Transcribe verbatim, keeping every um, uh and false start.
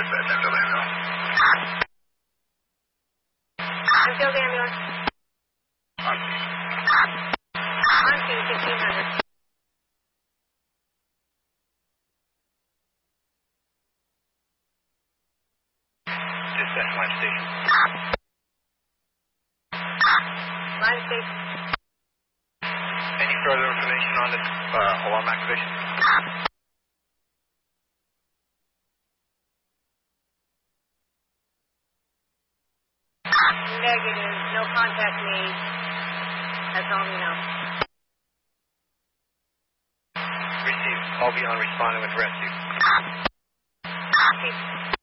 Dispatch, Enfield ambulance. Enfield ambulance. On. On scene, fifteen hundred. Dispatch, line station. Line station. Any further information on this uh, alarm activation? Negative. No contact made. That's all we know. Receive. Call beyond responding with rescue. Okay.